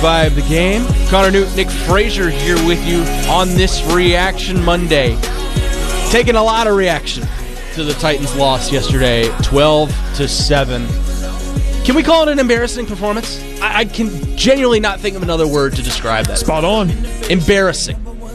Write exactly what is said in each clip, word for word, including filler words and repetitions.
Vibe the game. Connor Newton, Nick Frazier here with you on this Reaction Monday. Taking a lot of reaction to the Titans' loss yesterday, twelve to seven. Can we call it an embarrassing performance? I, I can genuinely not think of another word to describe that. Spot on. Embarrassing.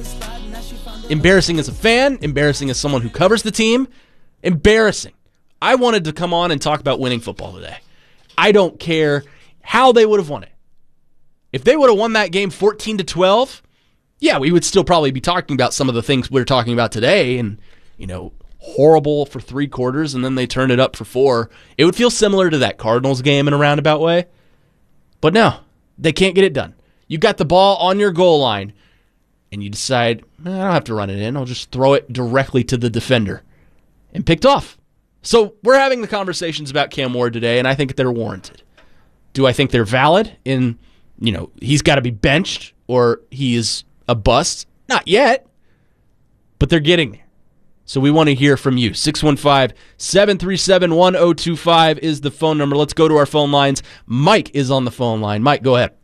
Embarrassing as a fan, embarrassing as someone who covers the team, embarrassing. I wanted to come on and talk about winning football today. I don't care how they would have won it. If they would have won that game fourteen to twelve, yeah, we would still probably be talking about some of the things we're talking about today and, you know, horrible for three quarters and then they turned it up for four. It would feel similar to that Cardinals game in a roundabout way. But no, they can't get it done. You got the ball on your goal line and you decide, eh, I don't have to run it in. I'll just throw it directly to the defender and picked off. So we're having the conversations about Cam Ward today, and I think they're warranted. Do I think they're valid in, you know, he's got to be benched or he is a bust? Not yet, but they're getting there. So we want to hear from you. six one five, seven three seven, one zero two five is the phone number. Let's go to our phone lines. Mike is on the phone line. Mike, go ahead.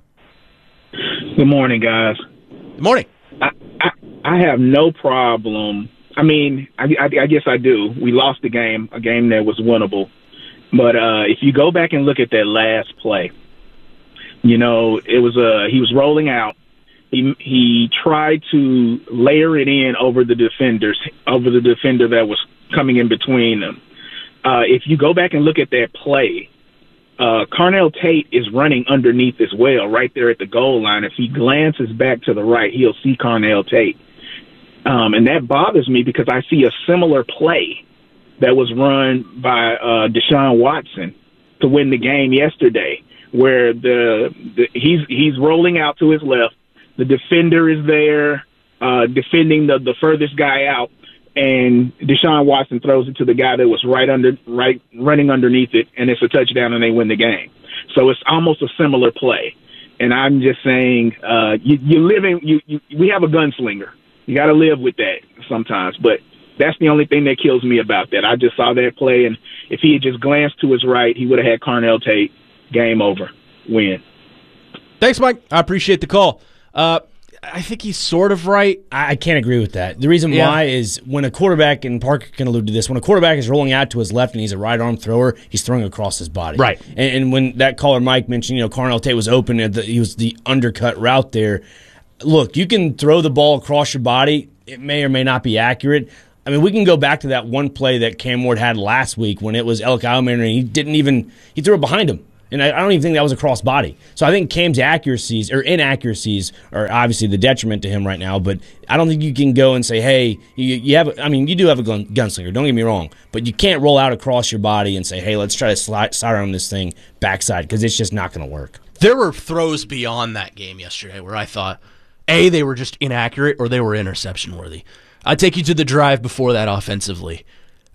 Good morning, guys. Good morning. I, I, I have no problem. I mean, I, I, I guess I do. We lost the game, a game that was winnable. But uh, if you go back and look at that last play, you know, it was uh, he was rolling out. He he tried to layer it in over the defenders, over the defender that was coming in between them. Uh, if you go back and look at that play, uh, Carnell Tate is running underneath as well, right there at the goal line. If he glances back to the right, he'll see Carnell Tate. Um, and that bothers me because I see a similar play that was run by uh, Deshaun Watson to win the game yesterday, where the, the he's he's rolling out to his left. The defender is there, uh, defending the, the furthest guy out, and Deshaun Watson throws it to the guy that was right under, right running underneath it, and it's a touchdown, and they win the game. So it's almost a similar play. And I'm just saying, uh, you, you live in, you, you, we have a gunslinger. You got to live with that sometimes, but that's the only thing that kills me about that. I just saw that play, and if he had just glanced to his right, he would have had Carnell Tate. Game over. Win. Thanks, Mike. I appreciate the call. Uh, I think he's sort of right. I can't agree with that. The reason yeah. why is when a quarterback, and Parker can allude to this, when a quarterback is rolling out to his left and he's a right arm thrower, he's throwing across his body. Right. And, and when that caller Mike mentioned, you know, Carnell Tate was open and the, he was the undercut route there. Look, you can throw the ball across your body. It may or may not be accurate. I mean, we can go back to that one play that Cam Ward had last week when it was Elk Almaner and he didn't even – he threw it behind him. And I don't even think that was a cross body. So I think Cam's accuracies or inaccuracies are obviously the detriment to him right now. But I don't think you can go and say, hey, you, you have. A, I mean, you do have a gun, gunslinger. Don't get me wrong. But you can't roll out across your body and say, hey, let's try to slide, slide around this thing backside because it's just not going to work. There were throws beyond that game yesterday where I thought, A, they were just inaccurate or they were interception worthy. I'll take you to the drive before that offensively.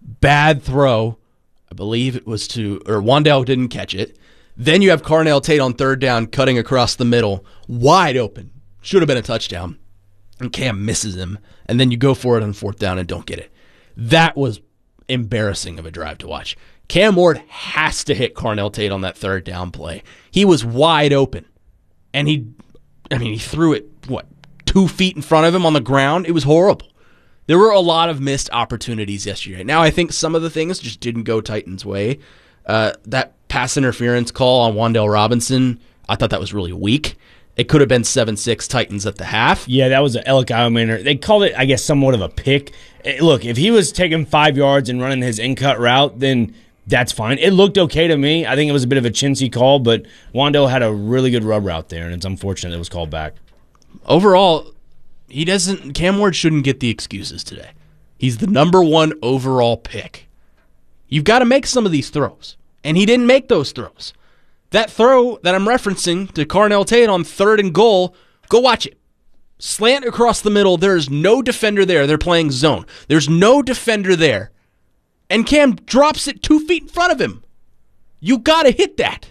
Bad throw. I believe it was to, or Wan'Dale didn't catch it. Then you have Carnell Tate on third down cutting across the middle, wide open. Should have been a touchdown. And Cam misses him. And then you go for it on fourth down and don't get it. That was embarrassing of a drive to watch. Cam Ward has to hit Carnell Tate on that third down play. He was wide open. And he, I mean, he threw it, what, two feet in front of him on the ground? It was horrible. There were a lot of missed opportunities yesterday. Now, I think some of the things just didn't go Titans' way. Uh, that pass interference call on Wan'Dale Robinson, I thought that was really weak. It could have been seven six Titans at the half. Yeah, that was an Elk Almaner. They called it, I guess, somewhat of a pick. Look, if he was taking five yards and running his in-cut route, then that's fine. It looked okay to me. I think it was a bit of a chintzy call, but Wan'Dale had a really good rub route there, and it's unfortunate it was called back. Overall, he doesn't. Cam Ward shouldn't get the excuses today. He's the number one overall pick. You've got to make some of these throws. And he didn't make those throws. That throw that I'm referencing to Carnell Tate on third and goal, go watch it. Slant across the middle. There's no defender there. They're playing zone. There's no defender there. And Cam drops it two feet in front of him. You got to hit that.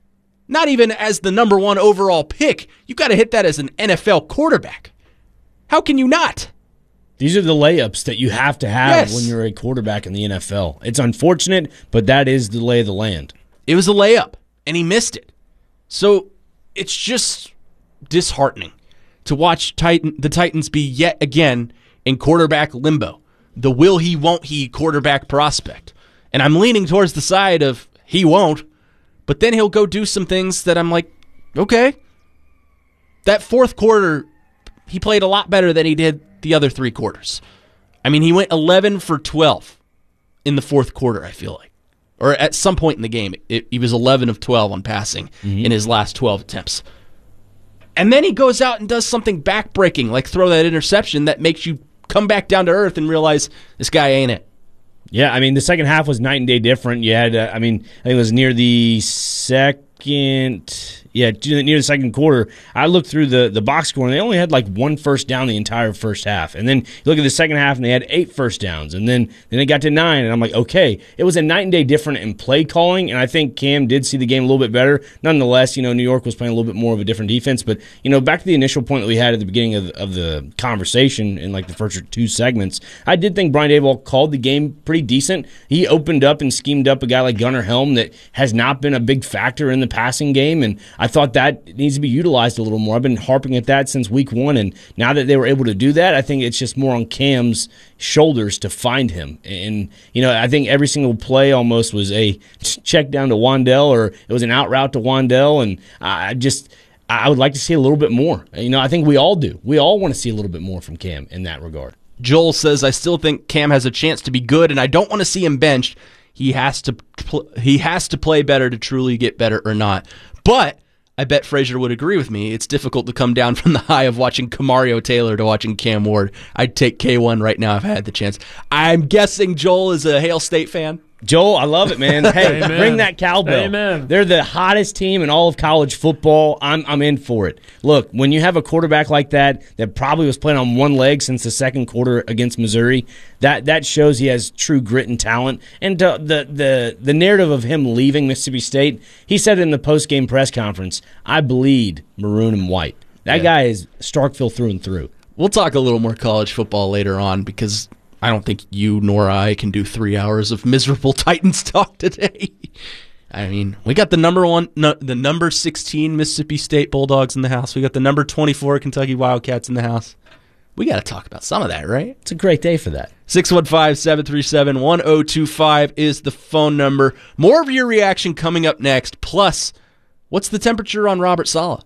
Not even as the number one overall pick. You got to hit that as an N F L quarterback. How can you not? These are the layups that you have to have yes. when you're a quarterback in the N F L. It's unfortunate, but that is the lay of the land. It was a layup, and he missed it. So it's just disheartening to watch Titan, the Titans be yet again in quarterback limbo, the will he, won't he quarterback prospect. And I'm leaning towards the side of he won't, but then he'll go do some things that I'm like, okay. That fourth quarter, he played a lot better than he did the other three quarters. I mean, he went eleven for twelve in the fourth quarter, I feel like. Or at some point in the game, it, he was eleven of twelve on passing mm-hmm. in his last twelve attempts. And then he goes out and does something backbreaking, like throw that interception that makes you come back down to earth and realize this guy ain't it. Yeah, I mean, the second half was night and day different. You had, uh, I mean, I think it was near the second, yeah, near the second quarter. I looked through the, the box score, and they only had like one first down the entire first half. And then you look at the second half, and they had eight first downs. And then, then it got to nine, and I'm like, okay. It was a night and day different in play calling, and I think Cam did see the game a little bit better. Nonetheless, you know, New York was playing a little bit more of a different defense. But, you know, back to the initial point that we had at the beginning of, of the conversation in like the first two segments, I did think Brian Daboll called the game pretty decent. He opened up and schemed up a guy like Gunnar Helm that has not been a big factor in the passing game, and I thought that needs to be utilized a little more. I've been harping at that since week one, and now that they were able to do that, I think it's just more on Cam's shoulders to find him. And, you know, I think every single play almost was a check down to Wandell, or it was an out route to Wandell, and I just I would like to see a little bit more. You know, I think we all do. We all want to see a little bit more from Cam in that regard. Joel says, I still think Cam has a chance to be good, and I don't want to see him benched. He has to pl- he has to play better to truly get better or not. But I bet Frazier would agree with me. It's difficult to come down from the high of watching Kamario Taylor to watching Cam Ward. I'd take K one right now if I had the chance. I'm guessing Joel is a Hail State fan. Joel, I love it, man. Hey, Amen. Bring that cowbell. Amen. They're the hottest team in all of college football. I'm I'm in for it. Look, when you have a quarterback like that that probably was playing on one leg since the second quarter against Missouri, that that shows he has true grit and talent. And uh, the the the narrative of him leaving Mississippi State, he said in the post-game press conference, I bleed maroon and white. That yeah. guy is Starkville through and through. We'll talk a little more college football later on because I don't think you nor I can do three hours of miserable Titans talk today. I mean, we got the number one, no, the number sixteen Mississippi State Bulldogs in the house. We got the number twenty-four Kentucky Wildcats in the house. We got to talk about some of that, right? It's a great day for that. six one five, seven three seven, one zero two five is the phone number. More of your reaction coming up next. Plus, what's the temperature on Robert Saleh?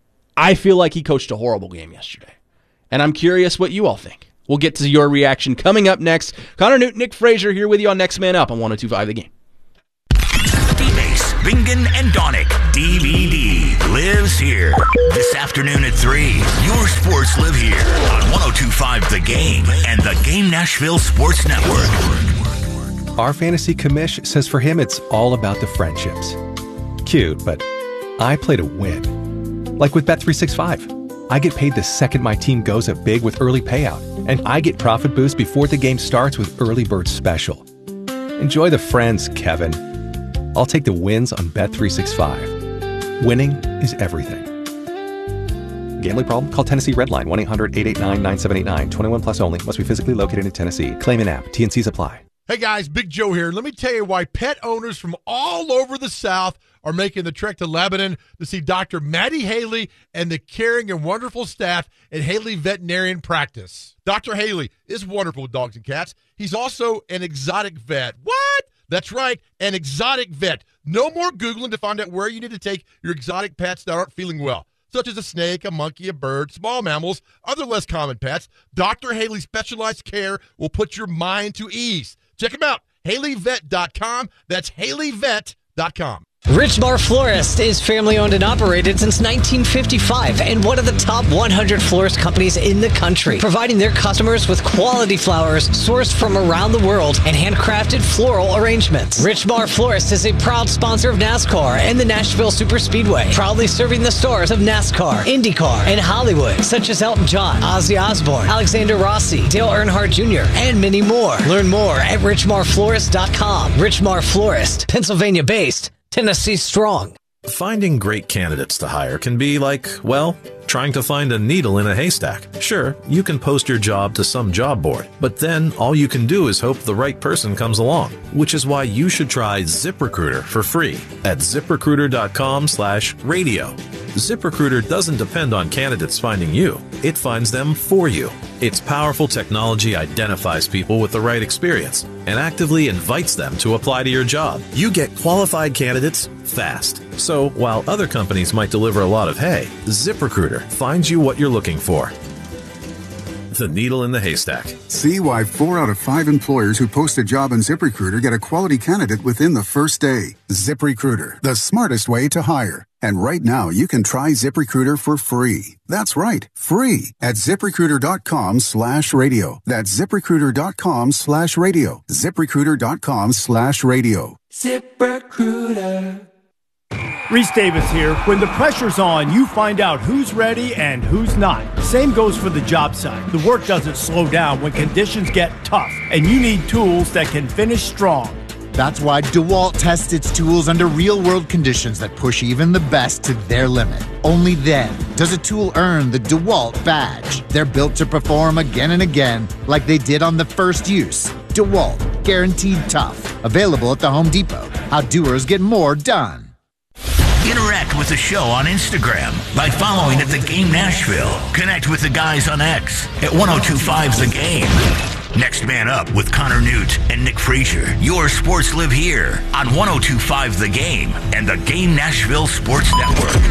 I feel like he coached a horrible game yesterday, and I'm curious what you all think. We'll get to your reaction coming up next. Connor Newton, Nick Frazier here with you on Next Man Up on one oh two five The Game. D-Base, Bingen, and Donick, D V D, lives here. This afternoon at three, your sports live here on one oh two five The Game and the Game Nashville Sports Network. Our fantasy commish says for him it's all about the friendships. Cute, but I play to win. Like with Bet three sixty-five. I get paid the second my team goes up big with early payout, and I get profit boost before the game starts with Early Bird Special. Enjoy the friends, Kevin. I'll take the wins on Bet three sixty-five. Winning is everything. Gambling problem? Call Tennessee Redline, one eight hundred, eight eight nine, nine seven eight nine, twenty-one plus only. Must be physically located in Tennessee. Claim and app. T N Cs apply. Hey guys, Big Joe here. Let me tell you why pet owners from all over the South are making the trek to Lebanon to see Doctor Maddie Haley and the caring and wonderful staff at Haley Veterinarian Practice. Doctor Haley is wonderful with dogs and cats. He's also an exotic vet. What? That's right, an exotic vet. No more Googling to find out where you need to take your exotic pets that aren't feeling well, such as a snake, a monkey, a bird, small mammals, other less common pets. Doctor Haley's specialized care will put your mind to ease. Check him out, Haley Vet dot com. That's Haley Vet dot com. Richmar Florist is family-owned and operated since nineteen fifty-five and one of the top one hundred florist companies in the country, providing their customers with quality flowers sourced from around the world and handcrafted floral arrangements. Richmar Florist is a proud sponsor of NASCAR and the Nashville Superspeedway, proudly serving the stars of NASCAR, IndyCar, and Hollywood, such as Elton John, Ozzy Osbourne, Alexander Rossi, Dale Earnhardt Junior, and many more. Learn more at richmar florist dot com. Richmar Florist, Pennsylvania-based, Tennessee strong. Finding great candidates to hire can be like, well, trying to find a needle in a haystack. Sure, you can post your job to some job board, but then all you can do is hope the right person comes along, which is why you should try ZipRecruiter for free at zip recruiter dot com slash radio. ZipRecruiter doesn't depend on candidates finding you. It finds them for you. Its powerful technology identifies people with the right experience and actively invites them to apply to your job. You get qualified candidates fast. So while other companies might deliver a lot of hay, ZipRecruiter finds you what you're looking for. The needle in the haystack. See why four out of five employers who post a job on ZipRecruiter get a quality candidate within the first day. ZipRecruiter, the smartest way to hire. And right now, you can try ZipRecruiter for free. That's right, free at ZipRecruiter.com slash radio. That's ZipRecruiter.com slash radio. ZipRecruiter.com slash radio. ZipRecruiter. Reese Davis here. When the pressure's on, you find out who's ready and who's not. Same goes for the job site. The work doesn't slow down when conditions get tough, and you need tools that can finish strong. That's why DeWalt tests its tools under real-world conditions that push even the best to their limit. Only then does a tool earn the DeWalt badge. They're built to perform again and again, like they did on the first use. DeWalt, guaranteed tough. Available at the Home Depot. How doers get more done. Interact with the show on Instagram by following at The Game Nashville. Connect with the guys on X at ten twenty-five The Game. Next Man Up with Connor Newt and Nick Frazier. Your sports live here on ten twenty-five The Game and the Game Nashville Sports Network.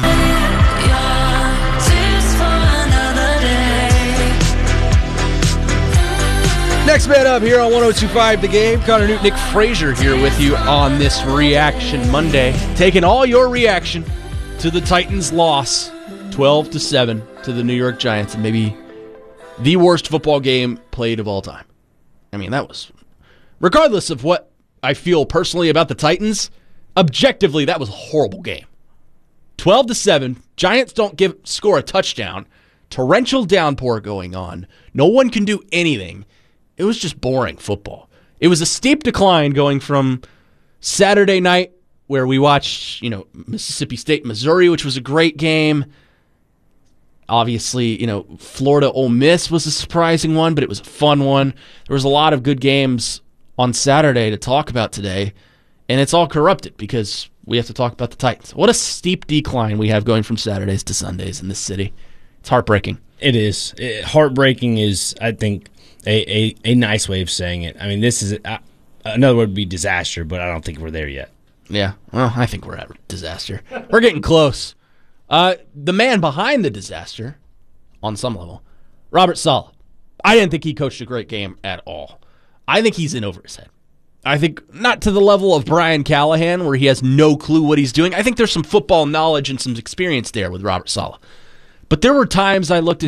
Next Man Up here on ten twenty-five The Game. Connor Newt, Nick Frazier here with you on this Reaction Monday. Taking all your reaction to the Titans' loss, twelve to seven to the New York Giants, and maybe the worst football game played of all time. I mean, that was, regardless of what I feel personally about the Titans, objectively, that was a horrible game. twelve to seven, Giants don't give score a touchdown, torrential downpour going on, no one can do anything. It was just boring football. It was a steep decline going from Saturday night, where we watched, you know, Mississippi State, Missouri, which was a great game. Obviously, you know, Florida Ole Miss was a surprising one, but it was a fun one. There was a lot of good games on Saturday to talk about today, and it's all corrupted because we have to talk about the Titans. What a steep decline we have going from Saturdays to Sundays in this city. It's heartbreaking. It is. It, heartbreaking is, I think, a, a, a nice way of saying it. I mean, this is a, another word would be disaster, but I don't think we're there yet. Yeah, well, I think we're at disaster. We're getting close. Uh, the man behind the disaster, on some level, Robert Saleh. I didn't think he coached a great game at all. I think he's in over his head. I think not to the level of Brian Callahan, where he has no clue what he's doing. I think there's some football knowledge and some experience there with Robert Saleh. But there were times I looked at